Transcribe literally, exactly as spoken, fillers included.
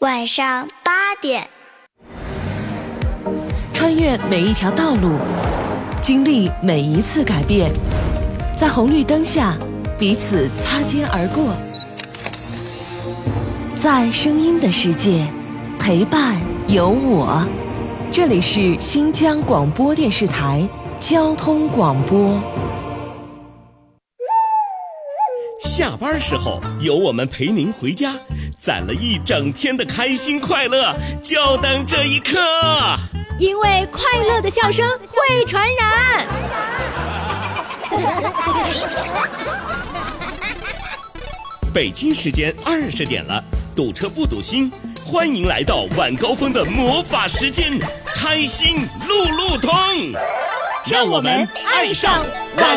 晚上八点， 穿越每一条道路，经历每一次改变，在红绿灯下彼此擦肩而过，在声音的世界陪伴有我。这里是新疆广播电视台交通广播。 下班时候有我们陪您回家，攒了一整天的开心快乐，就等这一刻。 因为快乐的笑声会传染。 北京时间二十点了，堵车不堵心，欢迎来到晚高峰的魔法时间，开心路路通，让我们爱上晚